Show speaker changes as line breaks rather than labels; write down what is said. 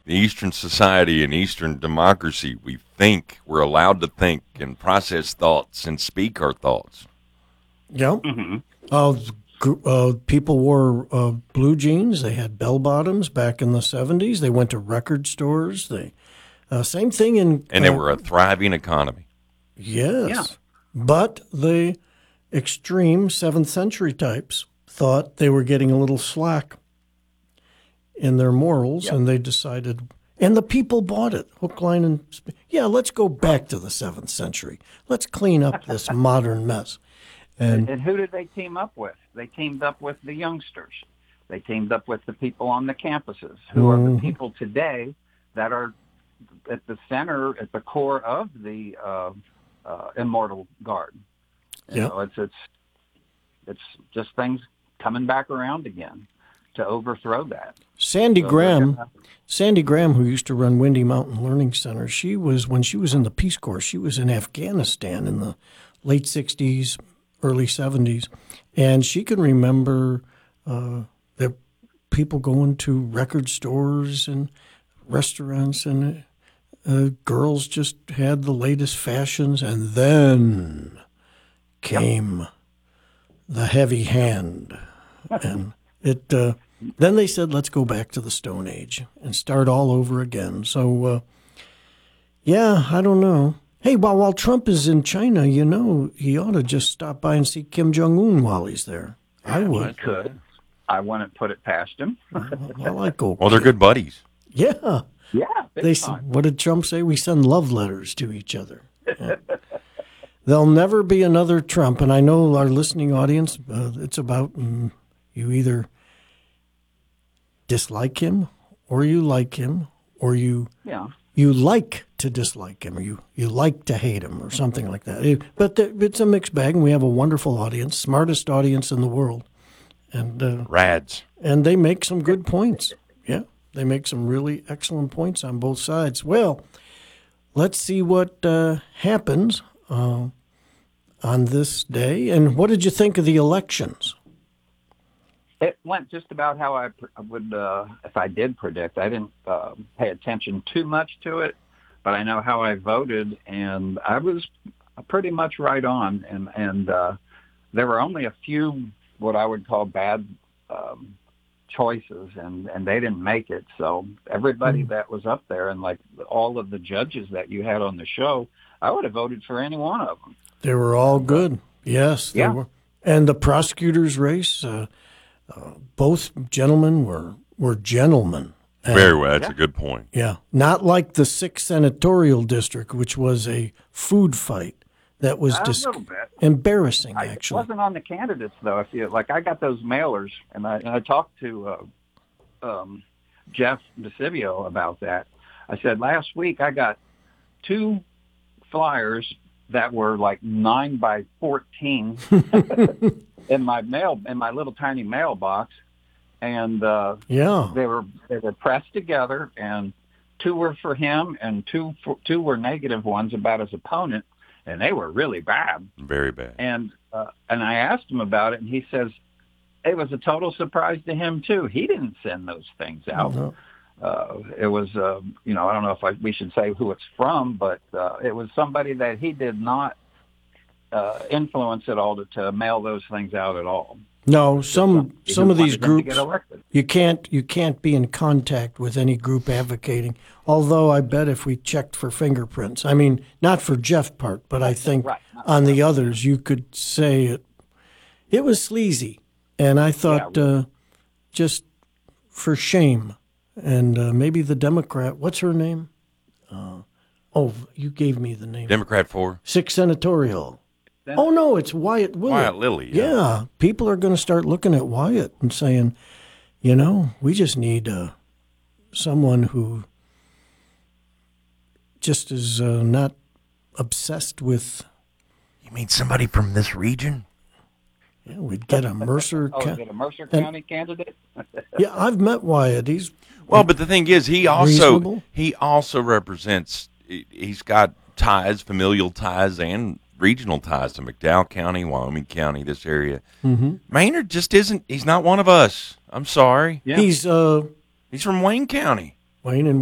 the Eastern society and Eastern democracy, we think, we're allowed to think and process thoughts and speak our thoughts.
Yeah. People wore blue jeans. They had bell bottoms back in the 70s. They went to record stores. Same thing in...
And they were a thriving economy.
Yes.
Yeah.
But the extreme 7th century types thought they were getting a little slack in their morals, and they decided... And the people bought it, hook, line, and... Yeah, let's go back to the 7th century. Let's clean up this modern mess.
And who did they team up with? They teamed up with the youngsters. They teamed up with the people on the campuses, who are the people today that are at the center, at the core of the Immortal Guard. You know, it's just things coming back around again to overthrow that.
Sandy Graham, who used to run Windy Mountain Learning Center, when she was in the Peace Corps, she was in Afghanistan in the late 60s, early 70s, and she can remember the people going to record stores and restaurants, and girls just had the latest fashions, and then came the heavy hand, and then they said, let's go back to the Stone Age and start all over again. So, I don't know. Hey, while Trump is in China, you know, he ought to just stop by and see Kim Jong-un while he's there. I would.
He could. I wouldn't put it past him.
I like old
Well, they're good buddies.
Yeah.
Yeah, big time.
What did Trump say? We send love letters to each other. Yeah. There'll never be another Trump, and I know our listening audience, it's about you either dislike him or you like him or you like to dislike him or you like to hate him or something like that. But it's a mixed bag, and we have a wonderful audience, smartest audience in the world. And
Rads.
And they make some good points. Yeah, they make some really excellent points on both sides. Well, let's see what happens on this day. And what did you think of the elections?
It went just about how I would, if I did predict. I didn't pay attention too much to it, but I know how I voted, and I was pretty much right on. And there were only a few what I would call bad choices, and they didn't make it. So everybody that was up there, and like all of the judges that you had on the show, I would have voted for any one of them.
They were all good. Yes, they were. And the prosecutor's race, both gentlemen were gentlemen.
Very well. That's a good point.
Yeah. Not like the 6th Senatorial District, which was a food fight that was just embarrassing, actually.
I wasn't on the candidates, though. I got those mailers, and I talked to Jeff DeCivio about that. I said, last week I got 2 flyers that were like 9 by 14 in my little tiny mailbox, and they were pressed together, and 2 were for him, and 2 were negative ones about his opponent, and they were really bad,
very bad.
And I asked him about it, and he says it was a total surprise to him too. He didn't send those things out.
No.
It was, I don't know if we should say who it's from, but it was somebody that he did not influence at all to mail those things out at all.
No, some of these groups, you can't be in contact with any group advocating. Although I bet if we checked for fingerprints, I mean, not for Jeff part, but I think on the others, you could say it was sleazy. And I thought just for shame. And maybe the Democrat, what's her name? You gave me the name.
Democrat 4.
6th Senatorial. Oh, no, it's Wyatt Willett.
Wyatt Lilly.
Yeah, people are going to start looking at Wyatt and saying, we just need someone who just is not obsessed with...
You mean somebody from this region?
Yeah, we'd get a Mercer...
is it a Mercer County candidate?
Yeah, I've met Wyatt. He's...
But the thing is, he
reasonable.
also represents... He's got ties, familial ties, and regional ties to McDowell County, Wyoming County, this area.
Mm-hmm.
Maynard just isn't. He's not one of us. I'm sorry.
Yeah. He's
from Wayne County.
Wayne and